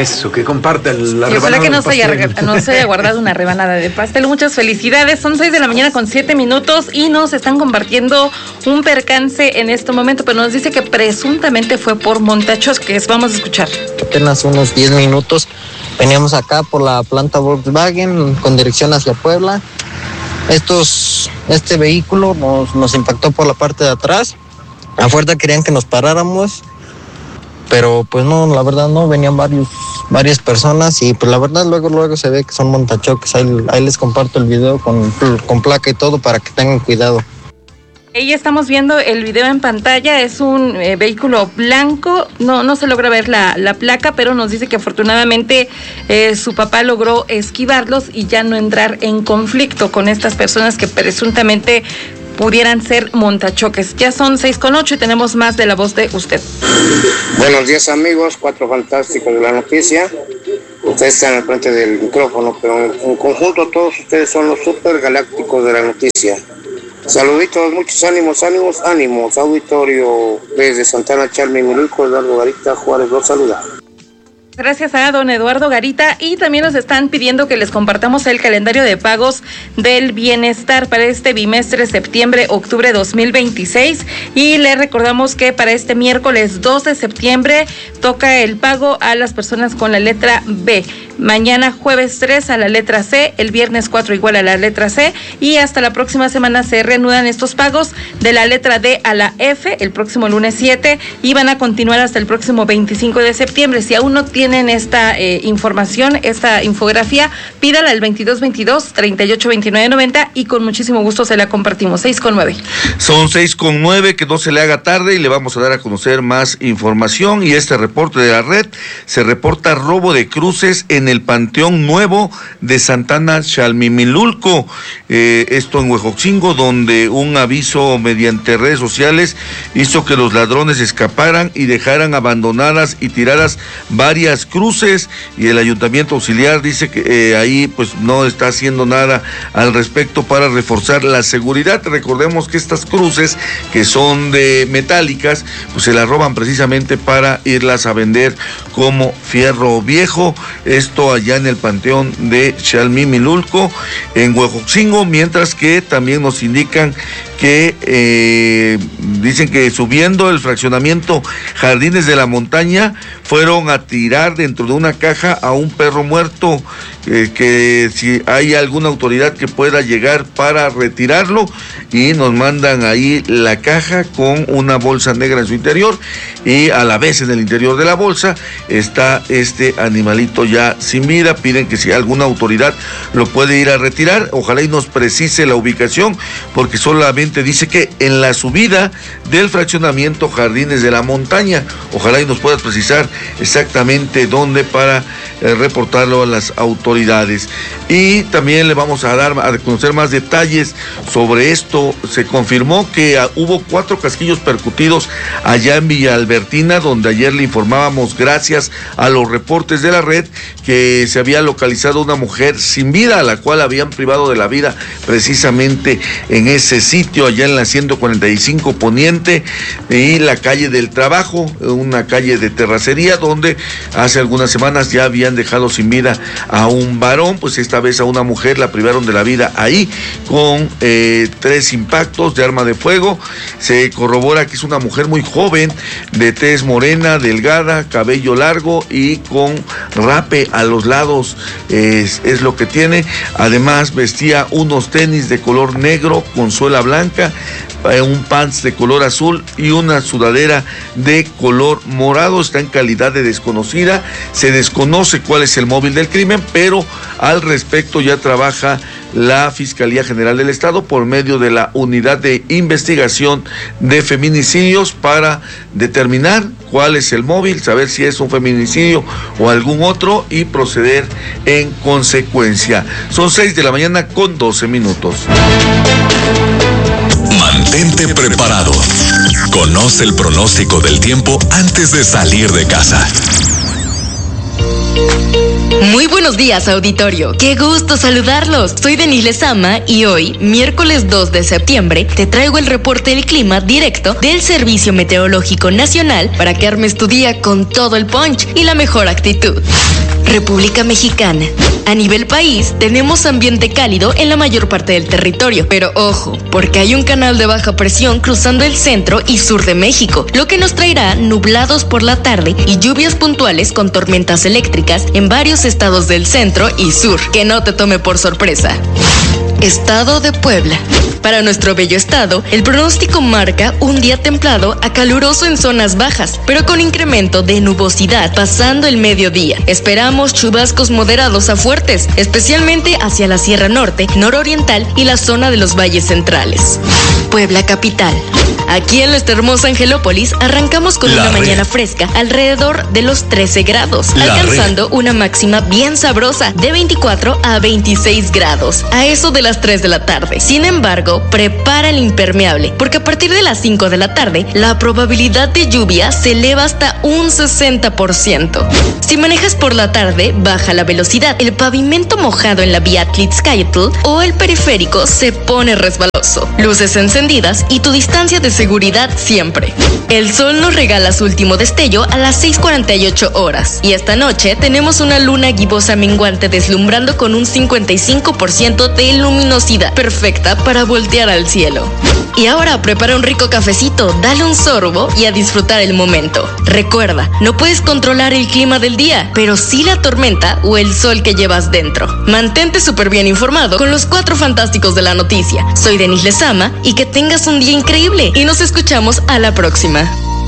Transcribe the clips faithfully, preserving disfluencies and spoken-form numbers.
Eso, que comparta la y ojalá que no se, haya, no se haya guardado una rebanada de pastel. Muchas felicidades. Son seis de la mañana con siete minutos y nos están compartiendo un percance en este momento, pero nos dice que presuntamente fue por montachoques. Vamos a escuchar. Apenas unos diez minutos veníamos acá por la planta Volkswagen con dirección hacia Puebla. Estos, este vehículo nos, nos impactó por la parte de atrás. A fuerza querían que nos paráramos, pero pues no, la verdad no, venían varios, varias personas y pues la verdad luego luego se ve que son montachoques. Ahí, ahí les comparto el video con, con placa y todo para que tengan cuidado. Ahí estamos viendo el video en pantalla, es un eh, vehículo blanco, no, no se logra ver la, la placa, pero nos dice que afortunadamente eh, su papá logró esquivarlos y ya no entrar en conflicto con estas personas que presuntamente pudieran ser montachoques. Ya son seis con ocho y tenemos más de la voz de usted. Buenos días amigos, cuatro fantásticos de la noticia. Ustedes están al frente del micrófono, pero en, en conjunto todos ustedes son los super galácticos de la noticia. Saluditos, muchos ánimos, ánimos, ánimos. Auditorio desde Santana, Chalmimilulco, Eduardo Garita, Juárez, los saluda. Gracias a don Eduardo Garita, y también nos están pidiendo que les compartamos el calendario de pagos del bienestar para este bimestre septiembre-octubre dos mil veintiséis, y les recordamos que para este miércoles dos de septiembre toca el pago a las personas con la letra B, mañana jueves tres a la letra C, el viernes cuatro igual a la letra C, y hasta la próxima semana se reanudan estos pagos de la letra D a la F el próximo lunes siete y van a continuar hasta el próximo veinticinco de septiembre. Si aún no tienen esta eh, información, esta infografía, pídala al veintidós veintidós, treinta y ocho veintinueve noventa y con muchísimo gusto se la compartimos. seis con nueve. Son seis con nueve, que no se le haga tarde y le vamos a dar a conocer más información. Y este reporte de la red: se reporta robo de cruces en el Panteón Nuevo de Santana, Chalmimilulco, eh, esto en Huejotzingo, donde un aviso mediante redes sociales hizo que los ladrones escaparan y dejaran abandonadas y tiradas varias cruces, y el ayuntamiento auxiliar dice que eh, ahí pues no está haciendo nada al respecto para reforzar la seguridad. Recordemos que estas cruces, que son de metálicas, pues se las roban precisamente para irlas a vender como fierro viejo, esto allá en el Panteón de Chalmimilulco, en Huejotzingo, mientras que también nos indican que eh, dicen que subiendo el fraccionamiento Jardines de la Montaña fueron a tirar dentro de una caja a un perro muerto, eh, que si hay alguna autoridad que pueda llegar para retirarlo, y nos mandan ahí la caja con una bolsa negra en su interior, y a la vez en el interior de la bolsa está este animalito ya sin vida. Piden que si alguna autoridad lo puede ir a retirar, ojalá y nos precise la ubicación, porque solamente dice que en la subida del fraccionamiento Jardines de la Montaña. Ojalá y nos puedas precisar exactamente dónde para eh, reportarlo a las autoridades. Y también le vamos a dar a conocer más detalles sobre esto. Se confirmó que uh, hubo cuatro casquillos percutidos allá en Villa Albertina, donde ayer le informábamos, gracias a los reportes de la red, que se había localizado una mujer sin vida, a la cual habían privado de la vida precisamente en ese sitio, allá en la ciento cuarenta y cinco Poniente y la calle del Trabajo, una calle de terracería, donde hace algunas semanas ya habían dejado sin vida a un varón. Pues esta vez a una mujer la privaron de la vida ahí con eh, tres impactos de arma de fuego. Se corrobora que es una mujer muy joven, de tez morena, delgada, cabello largo y con rape a los lados, es, es lo que tiene. Además vestía unos tenis de color negro con suela blanca, un pants de color azul y una sudadera de color morado. Está en calidad de desconocida. Se desconoce cuál es el móvil del crimen, pero al respecto ya trabaja la Fiscalía General del Estado por medio de la Unidad de Investigación de Feminicidios para determinar cuál es el móvil, saber si es un feminicidio o algún otro y proceder en consecuencia. Son seis de la mañana con doce minutos. Mantente preparado. Conoce el pronóstico del tiempo antes de salir de casa. Muy buenos días, auditorio. Qué gusto saludarlos. Soy Denise Lezama y hoy, miércoles dos de septiembre, te traigo el reporte del clima directo del Servicio Meteorológico Nacional para que armes tu día con todo el punch y la mejor actitud. República Mexicana. A nivel país, tenemos ambiente cálido en la mayor parte del territorio, pero ojo, porque hay un canal de baja presión cruzando el centro y sur de México, lo que nos traerá nublados por la tarde y lluvias puntuales con tormentas eléctricas en varios estados del centro y sur. Que no te tome por sorpresa. Estado de Puebla. Para nuestro bello estado, el pronóstico marca un día templado a caluroso en zonas bajas, pero con incremento de nubosidad pasando el mediodía. Esperamos chubascos moderados a fuertes, especialmente hacia la Sierra Norte, nororiental y la zona de los valles centrales. Puebla capital. Aquí en nuestra hermosa Angelópolis arrancamos con La una Red. mañana fresca alrededor de los trece grados, La alcanzando una máxima bien sabrosa de veinticuatro a veintiséis grados, a eso de las tres de la tarde. Sin embargo, prepara el impermeable, porque a partir de las cinco de la tarde, la probabilidad de lluvia se eleva hasta un sesenta por ciento. Si manejas por la tarde, baja la velocidad. El pavimento mojado en la vía Tlitzcayotl o el periférico se pone resbaloso. Luces encendidas y tu distancia de seguridad siempre. El sol nos regala su último destello a las seis cuarenta y ocho horas. Y esta noche tenemos una luna gibosa menguante deslumbrando con un cincuenta y cinco por ciento de luminosidad, perfecta para voltear al cielo. Y ahora prepara un rico cafecito, dale un sorbo y a disfrutar el momento. Recuerda, no puedes controlar el clima del día, pero sí la tormenta o el sol que llevas dentro. Mantente súper bien informado con los cuatro fantásticos de la noticia. Soy Denise Lezama y que tengas un día increíble y nos escuchamos a la próxima.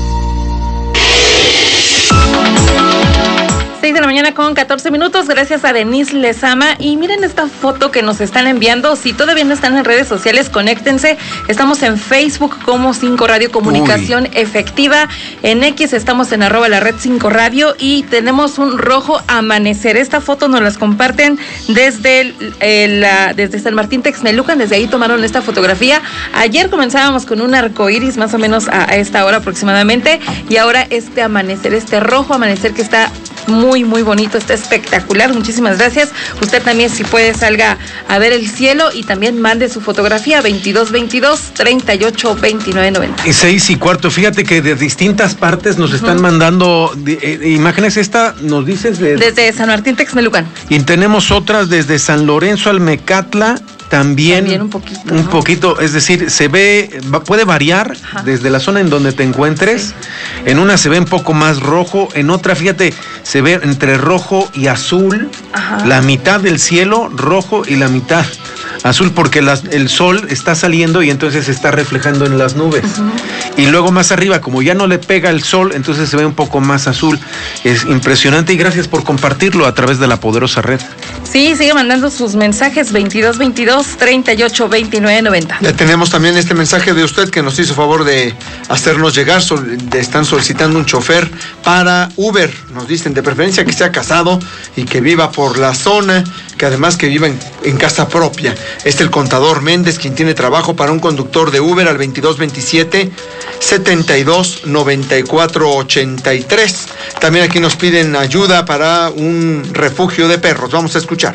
seis de la mañana con catorce minutos, gracias a Denise Lezama. Y miren esta foto que nos están enviando. Si todavía no están en redes sociales, conéctense. Estamos en Facebook como cinco Radio Comunicación Uy. Efectiva. En X estamos en arroba la red cinco Radio y tenemos un rojo amanecer. Esta foto nos las comparten desde, el, el, la, desde San Martín Texmelucan. Desde ahí tomaron esta fotografía. Ayer comenzábamos con un arco iris más o menos a, a esta hora aproximadamente. Y ahora este amanecer, este rojo amanecer que está muy, muy bonito, está espectacular. Muchísimas gracias. Usted también, si puede, salga a ver el cielo y también mande su fotografía veintidós veintidós, treinta y ocho, veintinueve, noventa. Y seis y cuarto. Fíjate que de distintas partes nos están uh-huh. mandando de, eh, imágenes. Esta nos dices de... Desde San Martín Texmelucan. Y tenemos otras desde San Lorenzo Almecatla. También, También un poquito. Un ¿no? poquito, es decir, se ve, puede variar Ajá. desde la zona en donde te encuentres. Sí. En una se ve un poco más rojo, en otra, fíjate, se ve entre rojo y azul. Ajá. La mitad del cielo rojo y la mitad azul, porque las, el sol está saliendo y entonces se está reflejando en las nubes. Uh-huh. Y luego más arriba, como ya no le pega el sol, entonces se ve un poco más azul. Es impresionante y gracias por compartirlo a través de la poderosa red. Sí, sigue mandando sus mensajes veintidós veintidós, treinta y ocho, veintinueve, noventa. Ya tenemos también este mensaje de usted que nos hizo favor de hacernos llegar. Están solicitando un chofer para Uber. Nos dicen de preferencia que sea casado y que viva por la zona, que además que viva en, en casa propia. Es el contador Méndez quien tiene trabajo para un conductor de Uber al veintidós veintisiete, setenta y dos, noventa y cuatro, ochenta y tres. También aquí nos piden ayuda para un refugio de perros. Vamos a escuchar.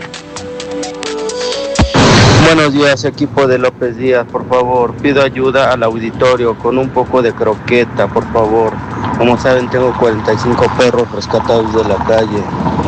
Buenos días, equipo de López Díaz, por favor, pido ayuda al auditorio con un poco de croqueta, por favor. Como saben, tengo cuarenta y cinco perros rescatados de la calle.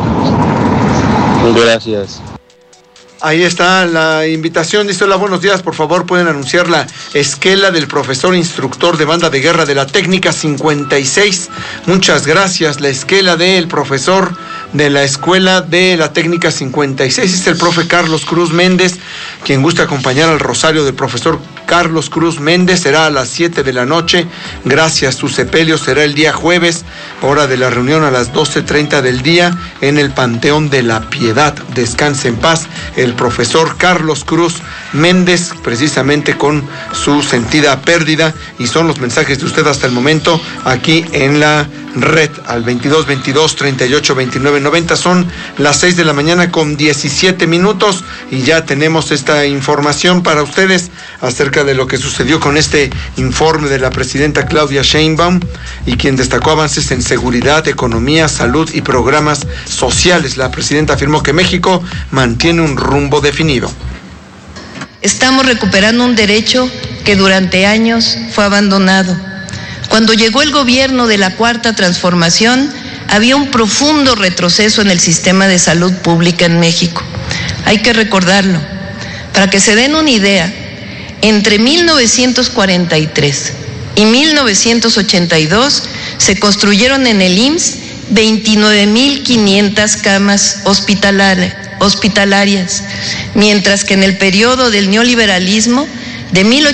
Gracias. Ahí está la invitación. Dice: hola, buenos días, por favor pueden anunciar la esquela del profesor instructor de banda de guerra de la técnica cincuenta y seis. Muchas gracias. La esquela del profesor de la escuela de la técnica cincuenta y seis es el profe Carlos Cruz Méndez. Quien gusta acompañar al rosario del profesor Carlos Cruz Méndez será a las siete de la noche. Gracias. Su sepelio será el día jueves, hora de la reunión a las doce treinta del día en el Panteón de la Piedad. Descanse en paz el profesor Carlos Cruz Méndez, precisamente con su sentida pérdida. Y son los mensajes de usted hasta el momento aquí en la red al veintidós veintidós, treinta y ocho, veintinueve, noventa. Son las seis de la mañana con diecisiete minutos y ya tenemos esta información para ustedes acerca acerca de lo que sucedió con este informe de la presidenta Claudia Sheinbaum, y quien destacó avances en seguridad, economía, salud y programas sociales. La presidenta afirmó que México mantiene un rumbo definido. Estamos recuperando un derecho que durante años fue abandonado. Cuando llegó el gobierno de la Cuarta Transformación, había un profundo retroceso en el sistema de salud pública en México. Hay que recordarlo. Para que se den una idea, entre mil novecientos cuarenta y tres y mil novecientos ochenta y dos se construyeron en el I M S S veintinueve mil quinientas camas hospitalarias. hospitalarias, mientras que en el periodo del neoliberalismo, de mil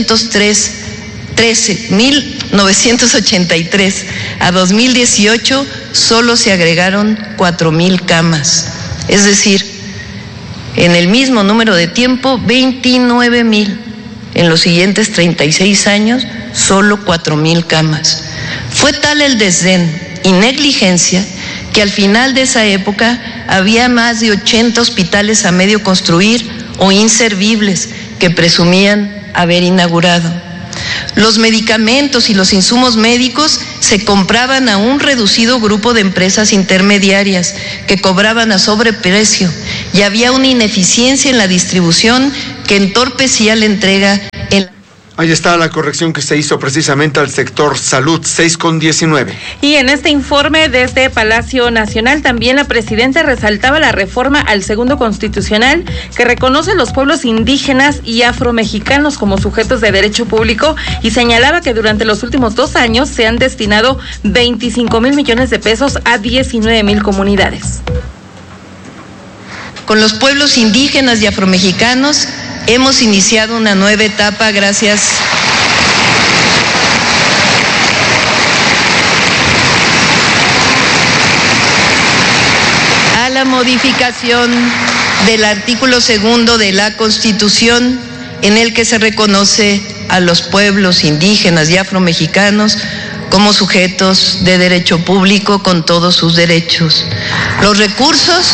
novecientos ochenta y tres a dos mil dieciocho, solo se agregaron cuatro mil camas. Es decir, en el mismo número de tiempo, veintinueve mil. En los siguientes treinta y seis años, solo cuatro mil camas. Fue tal el desdén y negligencia que al final de esa época había más de ochenta hospitales a medio construir o inservibles que presumían haber inaugurado. Los medicamentos y los insumos médicos se compraban a un reducido grupo de empresas intermediarias que cobraban a sobreprecio, y había una ineficiencia en la distribución que entorpecía la entrega en la... Ahí está la corrección que se hizo precisamente al sector salud, seis con diecinueve. Y en este informe desde Palacio Nacional también la presidenta resaltaba la reforma al segundo constitucional que reconoce a los pueblos indígenas y afromexicanos como sujetos de derecho público, y señalaba que durante los últimos dos años se han destinado veinticinco mil millones de pesos a diecinueve mil comunidades. Con los pueblos indígenas y afromexicanos hemos iniciado una nueva etapa gracias a la modificación del artículo segundo de la Constitución, en el que se reconoce a los pueblos indígenas y afromexicanos como sujetos de derecho público con todos sus derechos. Los recursos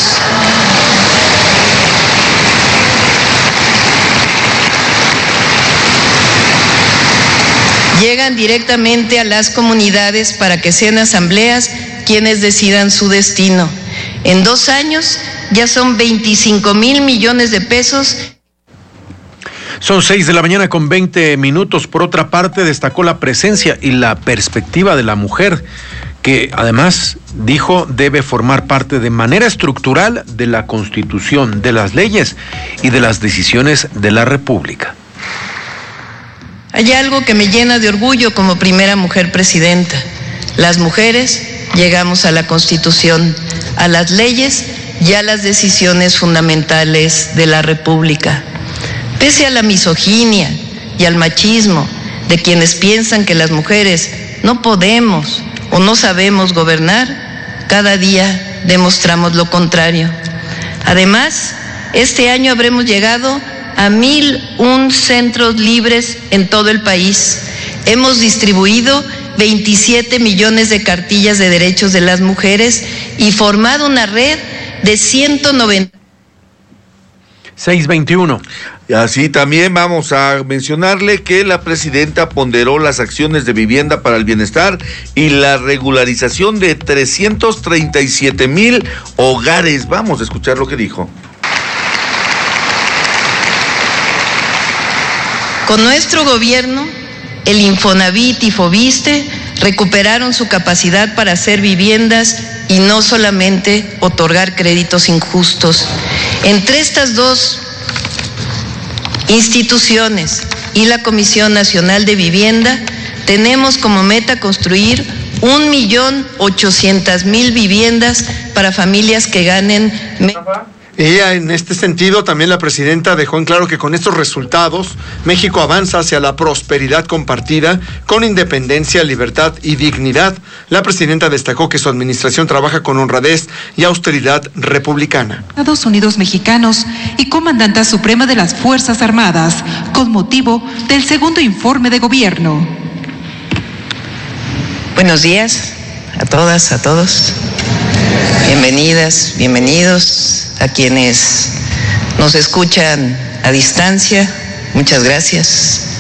llegan directamente a las comunidades para que sean asambleas quienes decidan su destino. En dos años ya son veinticinco mil millones de pesos. Son seis de la mañana con veinte minutos. Por otra parte, destacó la presencia y la perspectiva de la mujer, que además dijo debe formar parte de manera estructural de la Constitución, de las leyes y de las decisiones de la República. Hay algo que me llena de orgullo como primera mujer presidenta. Las mujeres llegamos a la Constitución, a las leyes y a las decisiones fundamentales de la República. Pese a la misoginia y al machismo de quienes piensan que las mujeres no podemos o no sabemos gobernar, cada día demostramos lo contrario. Además, este año habremos llegado a mil un centros libres en todo el país. Hemos distribuido veintisiete millones de cartillas de derechos de las mujeres y formado una red de ciento noventa. seis veintiuno. Y así también vamos a mencionarle que la presidenta ponderó las acciones de vivienda para el bienestar y la regularización de trescientos treinta y siete mil hogares. Vamos a escuchar lo que dijo. Con nuestro gobierno, el Infonavit y Foviste recuperaron su capacidad para hacer viviendas y no solamente otorgar créditos injustos. Entre estas dos instituciones y la Comisión Nacional de Vivienda, tenemos como meta construir un millón ochocientas mil viviendas para familias que ganen. Y en este sentido, también la presidenta dejó en claro que con estos resultados, México avanza hacia la prosperidad compartida con independencia, libertad y dignidad. La presidenta destacó que su administración trabaja con honradez y austeridad republicana. Estados Unidos mexicanos y comandanta suprema de las Fuerzas Armadas, con motivo del segundo informe de gobierno. Buenos días a todas, a todos. Bienvenidas, bienvenidos a quienes nos escuchan a distancia. Muchas gracias.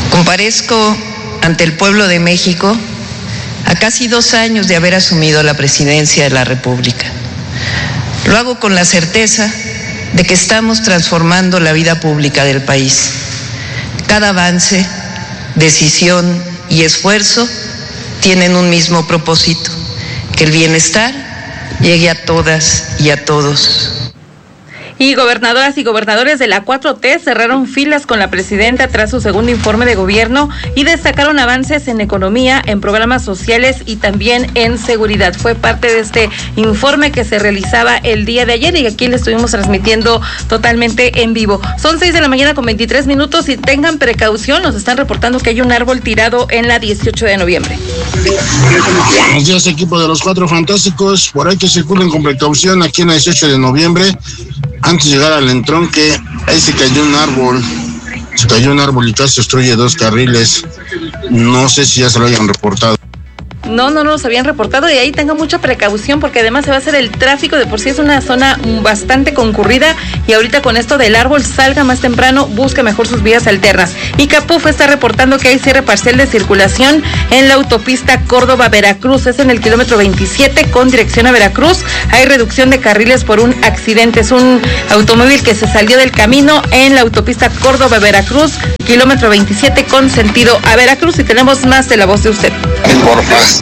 Comparezco ante el pueblo de México a casi dos años de haber asumido la presidencia de la República. Lo hago con la certeza de que estamos transformando la vida pública del país. Cada avance, decisión y esfuerzo tienen un mismo propósito: que el bienestar llegue a todas y a todos. Y gobernadoras y gobernadores de la cuatro T cerraron filas con la presidenta tras su segundo informe de gobierno y destacaron avances en economía, en programas sociales y también en seguridad. Fue parte de este informe que se realizaba el día de ayer y aquí le estuvimos transmitiendo totalmente en vivo. Son seis de la mañana con veintitrés minutos y tengan precaución, nos están reportando que hay un árbol tirado en la dieciocho de noviembre. Buenos días, equipo de los Cuatro Fantásticos. Por ahí que circulen con precaución aquí en la dieciocho de noviembre. Antes de llegar al entronque, ahí se cayó un árbol, se cayó un árbol y casi obstruye dos carriles. No sé si ya se lo hayan reportado. No, no nos habían reportado y ahí tenga mucha precaución porque además se va a hacer el tráfico, de por sí es una zona bastante concurrida y ahorita con esto del árbol salga más temprano, busque mejor sus vías alternas. Y Capuf está reportando que hay cierre parcial de circulación en la autopista Córdoba-Veracruz, es en el kilómetro veintisiete con dirección a Veracruz. Hay reducción de carriles por un accidente, es un automóvil que se salió del camino en la autopista Córdoba-Veracruz, kilómetro veintisiete con sentido a Veracruz y tenemos más de la voz de usted. Porfa.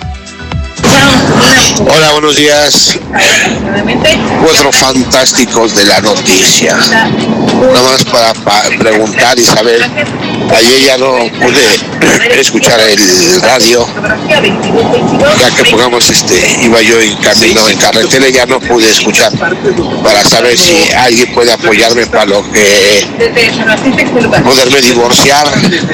Hola, buenos días. Cuatro fantásticos de la noticia. Nada más para, para preguntar y saber. Ayer ya no pude escuchar el radio, ya que pongamos este, iba yo en camino en carretera, ya no pude escuchar para saber si alguien puede apoyarme para lo que poderme divorciar,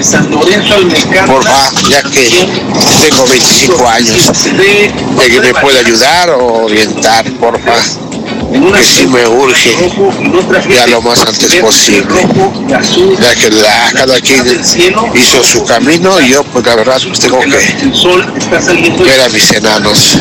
porfa, ya que tengo veinticinco años, que me puede ayudar o orientar, porfa, que sí me urge ya lo más antes posible, ya que la, cada quien hizo su camino y yo pues la verdad pues tengo que ver a mis enanos.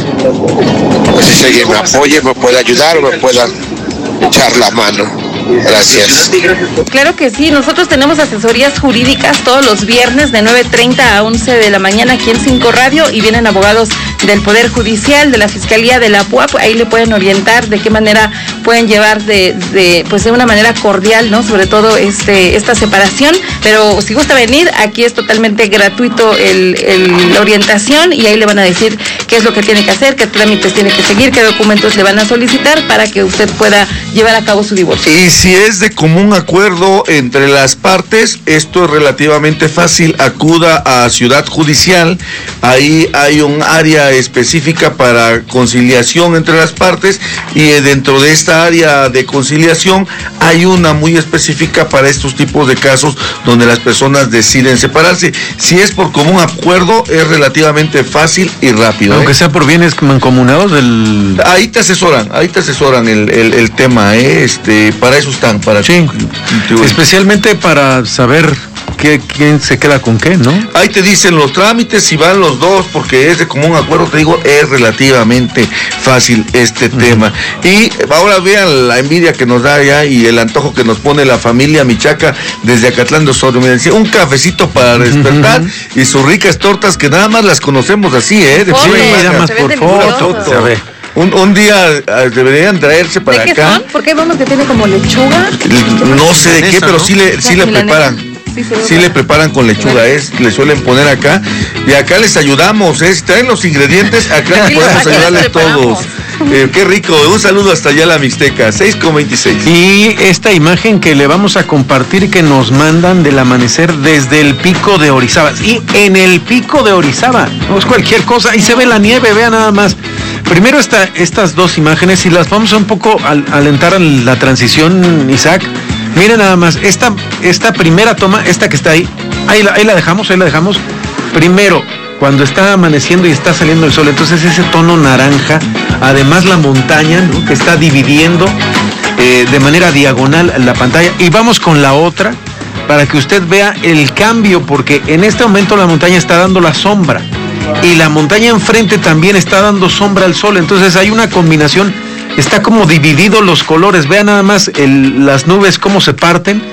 Pues si alguien me apoye, me puede ayudar o me pueda echar la mano. Gracias. Claro que sí, nosotros tenemos asesorías jurídicas todos los viernes de nueve treinta a once de la mañana aquí en Cinco Radio y vienen abogados del Poder Judicial, de la Fiscalía, de la P U A P, ahí le pueden orientar de qué manera pueden llevar de, de pues de una manera cordial, ¿no? Sobre todo este esta separación, pero si gusta venir, aquí es totalmente gratuito el, el, la orientación y ahí le van a decir qué es lo que tiene que hacer, qué trámites tiene que seguir, qué documentos le van a solicitar para que usted pueda llevar a cabo su divorcio. Y si es de común acuerdo entre las partes, esto es relativamente fácil. Acuda a Ciudad Judicial, ahí hay un área específica para conciliación entre las partes y dentro de esta área de conciliación hay una muy específica para estos tipos de casos donde las personas deciden separarse. Si es por común acuerdo, es relativamente fácil y rápido. Aunque ¿eh? sea por bienes mancomunados del... Ahí te asesoran, ahí te asesoran el, el, el tema, ¿eh? este, para eso están, para sí. Especialmente para saber qué, quién se queda con qué, ¿no? Ahí te dicen los trámites, si van los dos, porque es de común acuerdo, te digo, es relativamente fácil este uh-huh. tema. Y ahora vean la envidia que nos da ya y el antojo que nos pone la familia Michaca desde Acatlán de Osorio. Me decía, un cafecito para despertar uh-huh. y sus ricas tortas que nada más las conocemos así, ¿eh? De sí, nada más por foto. foto. Un, un día uh, deberían traerse para ¿De qué acá. Son? ¿Por qué vemos que tiene como lechuga? No sé de qué, pero sí le, sí le preparan. Sí, sí le preparan con lechuga, es, le suelen poner acá y acá les ayudamos, ¿eh? Si traen los ingredientes, acá sí, podemos ayudarles todos. Eh, qué rico, un saludo hasta allá a la Mixteca, seis con veintiséis. Y esta imagen que le vamos a compartir que nos mandan del amanecer desde el Pico de Orizaba. Y en el Pico de Orizaba, no es cualquier cosa, y se ve la nieve, vean nada más. Primero está estas dos imágenes y las vamos a un poco a alentar a la transición, Isaac. Miren nada más, esta, esta primera toma, esta que está ahí, ahí la, ahí la dejamos, ahí la dejamos. Primero, cuando está amaneciendo y está saliendo el sol, entonces ese tono naranja, además la montaña, ¿no? Que está dividiendo eh, de manera diagonal la pantalla. Y vamos con la otra, para que usted vea el cambio, porque en este momento la montaña está dando la sombra, y la montaña enfrente también está dando sombra al sol, entonces hay una combinación. Está como dividido los colores, vean nada más el, las nubes cómo se parten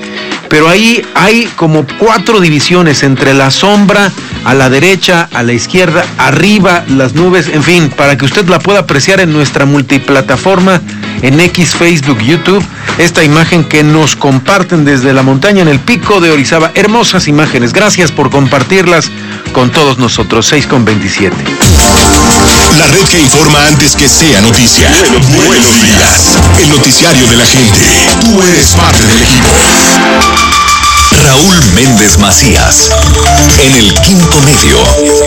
pero ahí hay como cuatro divisiones entre la sombra, a la derecha, a la izquierda, arriba, las nubes, en fin, para que usted la pueda apreciar en nuestra multiplataforma, en X, Facebook, YouTube, esta imagen que nos comparten desde la montaña en el pico de Orizaba. Hermosas imágenes, gracias por compartirlas con todos nosotros. Seis con veintisiete. La red que informa antes que sea noticia. Buenos, buenos días. El noticiario de la gente. Tú eres parte del equipo. Raúl Méndez Macías, en el Quinto Medio.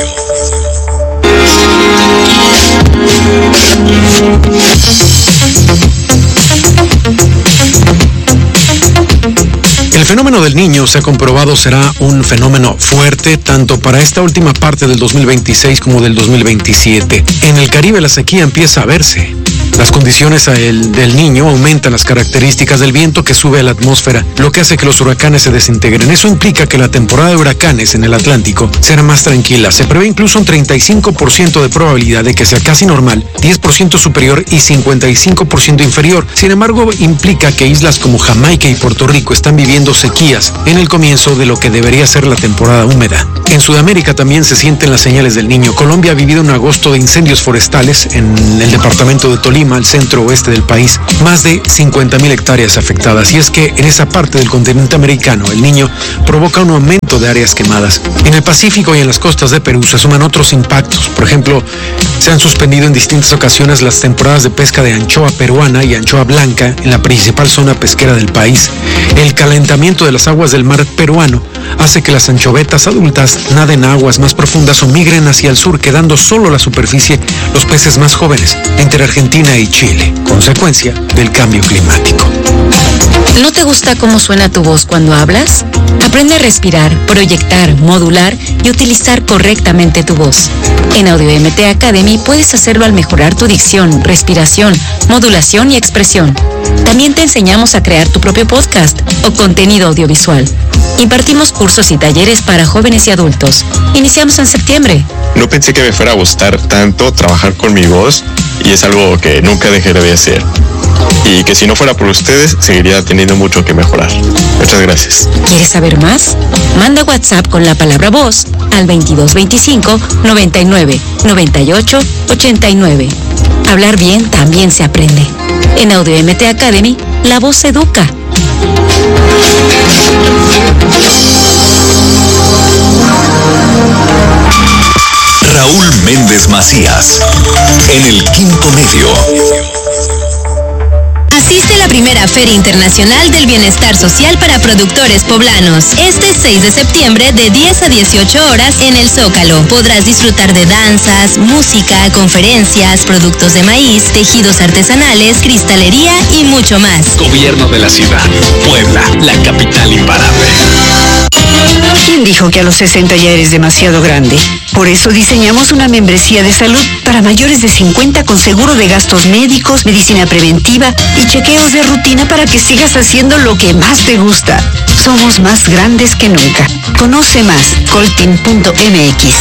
El fenómeno del Niño, se ha comprobado, será un fenómeno fuerte tanto para esta última parte del dos mil veintiséis como del dos mil veintisiete. En el Caribe la sequía empieza a verse. Las condiciones a el, del Niño aumentan las características del viento que sube a la atmósfera, lo que hace que los huracanes se desintegren. Eso implica que la temporada de huracanes en el Atlántico será más tranquila. Se prevé incluso un treinta y cinco por ciento de probabilidad de que sea casi normal, diez por ciento superior y cincuenta y cinco por ciento inferior. Sin embargo, implica que islas como Jamaica y Puerto Rico están viviendo sequías en el comienzo de lo que debería ser la temporada húmeda. En Sudamérica también se sienten las señales del Niño. Colombia ha vivido un agosto de incendios forestales en el departamento de Tolima, al centro oeste del país, más de cincuenta mil hectáreas afectadas. Y es que en esa parte del continente americano, el Niño provoca un aumento de áreas quemadas. En el Pacífico y en las costas de Perú se suman otros impactos. Por ejemplo, se han suspendido en distintas ocasiones las temporadas de pesca de anchoa peruana y anchoa blanca en la principal zona pesquera del país. El calentamiento de las aguas del mar peruano hace que las anchovetas adultas naden a aguas más profundas o migren hacia el sur, quedando solo a la superficie los peces más jóvenes entre Argentina y Chile, consecuencia del cambio climático. ¿No te gusta cómo suena tu voz cuando hablas? Aprende a respirar, proyectar, modular y utilizar correctamente tu voz. En Audio M T Academy puedes hacerlo al mejorar tu dicción, respiración, modulación y expresión. También te enseñamos a crear tu propio podcast o contenido audiovisual. Impartimos cursos y talleres para jóvenes y adultos. Iniciamos en septiembre. No pensé que me fuera a gustar tanto trabajar con mi voz y es algo que nunca dejaré de hacer. Y que si no fuera por ustedes, seguiría teniendo mucho que mejorar. Muchas gracias. ¿Quieres saber más? Manda WhatsApp con la palabra voz al veintidós veinticinco noventa y nueve noventa y ocho ochenta y nueve. Hablar bien también se aprende. En Audio M T Academy, la voz educa. Raúl Méndez Macías, en el Quinto Medio. Asiste a la primera Feria Internacional del Bienestar Social para Productores Poblanos. Este seis de septiembre de diez a dieciocho horas en el Zócalo. Podrás disfrutar de danzas, música, conferencias, productos de maíz, tejidos artesanales, cristalería y mucho más. Gobierno de la ciudad. Puebla, la capital imparable. ¿Quién dijo que a los sesenta ya eres demasiado grande? Por eso diseñamos una membresía de salud para mayores de cincuenta con seguro de gastos médicos, medicina preventiva y chequeos de rutina para que sigas haciendo lo que más te gusta. Somos más grandes que nunca. Conoce más, coltin punto m x.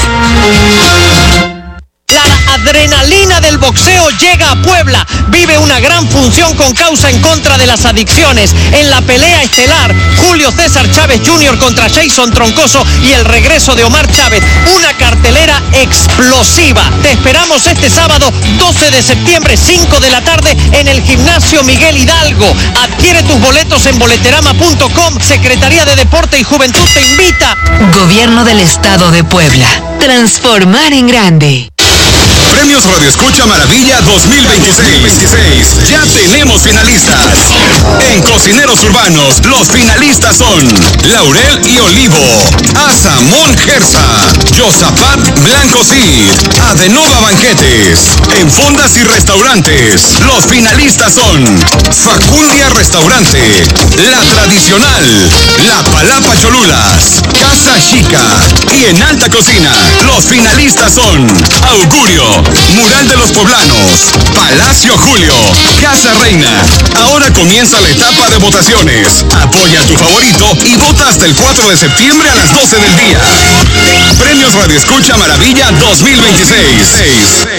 La adrenalina del boxeo llega a Puebla. Vive una gran función con causa en contra de las adicciones. En la pelea estelar, Julio César Chávez junior contra Jason Troncoso y el regreso de Omar Chávez. Una cartelera explosiva. Te esperamos este sábado doce de septiembre, cinco de la tarde, en el Gimnasio Miguel Hidalgo. Adquiere tus boletos en boleterama punto com. Secretaría de Deporte y Juventud te invita. Gobierno del Estado de Puebla. Transformar en grande. Premios Radio Escucha Maravilla dos mil veintiséis. Ya tenemos finalistas. En Cocineros Urbanos, los finalistas son Laurel y Olivo, Asamón Gersa, Yosapat Blanco Cid, Adenova Banquetes. En Fondas y Restaurantes, los finalistas son Facundia Restaurante, La Tradicional, La Palapa Cholulas, Casa Chica. Y en Alta Cocina, los finalistas son Augurio, Mural de los Poblanos, Palacio Julio, Casa Reina. Ahora comienza la etapa de votaciones. Apoya a tu favorito y vota hasta el cuatro de septiembre a las doce del día. Premios Radio Escucha Maravilla dos mil veintiséis.